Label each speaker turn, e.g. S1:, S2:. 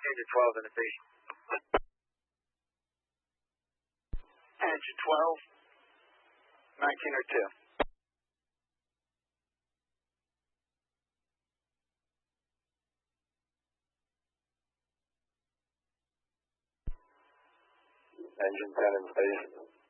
S1: Engine 12 in the station. Engine 12, 19 or 2.
S2: Engine 10 in station.